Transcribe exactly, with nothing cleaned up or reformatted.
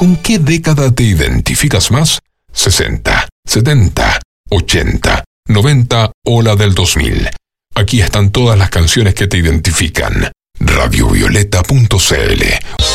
¿Con qué década te identificas más? ¿sesenta, setenta, ochenta, noventa o la del dos mil? Aquí están todas las canciones que te identifican. radiovioleta punto c l